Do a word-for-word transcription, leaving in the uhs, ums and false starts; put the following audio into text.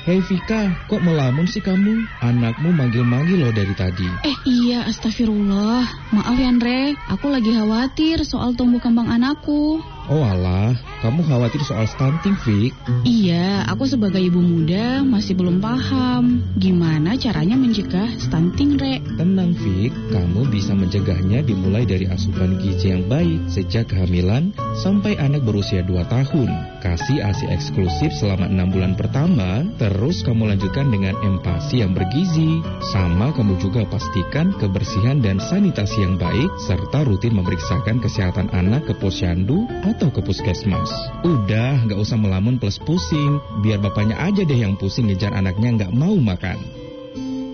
Hei Vika, kok melamun sih kamu? Anakmu manggil-manggil loh dari tadi. Eh iya, astagfirullah. Maaf ya Andre, aku lagi khawatir soal tumbuh kembang anakku. Oh alah, kamu khawatir soal stunting, Vik? Iya, aku sebagai ibu muda masih belum paham gimana caranya mencegah stunting, Re. Tenang, Vik, kamu bisa mencegahnya dimulai dari asupan gizi yang baik sejak kehamilan sampai anak berusia dua tahun. Kasih A S I eksklusif selama enam bulan pertama, terus kamu lanjutkan dengan empasi yang bergizi. Sama kamu juga pastikan kebersihan dan sanitasi yang baik, serta rutin memeriksakan kesehatan anak ke posyandu atau ke puskesmas. Udah, gak usah melamun plus pusing. Biar bapaknya aja deh yang pusing ngejar anaknya gak mau makan.